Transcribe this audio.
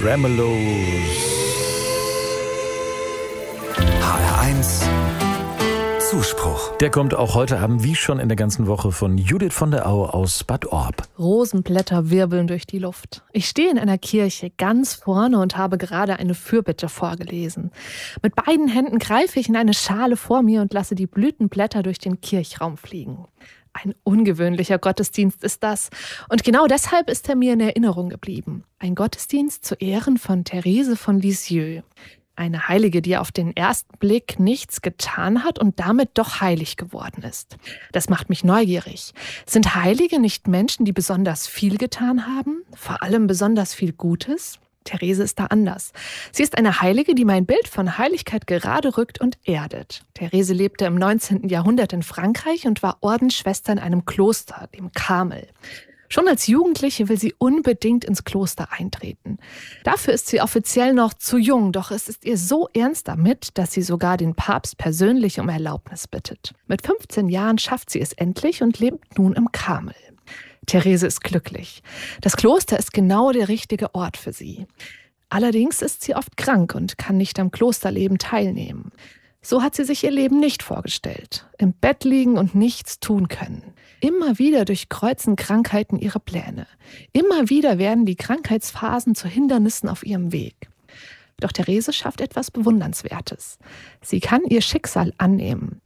Tremeloes. HR1 Zuspruch. Der kommt auch heute Abend, wie schon in der ganzen Woche, von Judith von der Au aus Bad Orb. Rosenblätter wirbeln durch die Luft. Ich stehe in einer Kirche ganz vorne und habe gerade eine Fürbitte vorgelesen. Mit beiden Händen greife ich in eine Schale vor mir und lasse die Blütenblätter durch den Kirchraum fliegen. Ein ungewöhnlicher Gottesdienst ist das. Und genau deshalb ist er mir in Erinnerung geblieben. Ein Gottesdienst zu Ehren von Therese von Lisieux. Eine Heilige, die auf den ersten Blick nichts getan hat und damit doch heilig geworden ist. Das macht mich neugierig. Sind Heilige nicht Menschen, die besonders viel getan haben? Vor allem besonders viel Gutes? Therese ist da anders. Sie ist eine Heilige, die mein Bild von Heiligkeit gerade rückt und erdet. Therese lebte im 19. Jahrhundert in Frankreich und war Ordensschwester in einem Kloster, dem Karmel. Schon als Jugendliche will sie unbedingt ins Kloster eintreten. Dafür ist sie offiziell noch zu jung, doch es ist ihr so ernst damit, dass sie sogar den Papst persönlich um Erlaubnis bittet. Mit 15 Jahren schafft sie es endlich und lebt nun im Karmel. Therese ist glücklich. Das Kloster ist genau der richtige Ort für sie. Allerdings ist sie oft krank und kann nicht am Klosterleben teilnehmen. So hat sie sich ihr Leben nicht vorgestellt. Im Bett liegen und nichts tun können. Immer wieder durchkreuzen Krankheiten ihre Pläne. Immer wieder werden die Krankheitsphasen zu Hindernissen auf ihrem Weg. Doch Therese schafft etwas Bewundernswertes. Sie kann ihr Schicksal annehmen.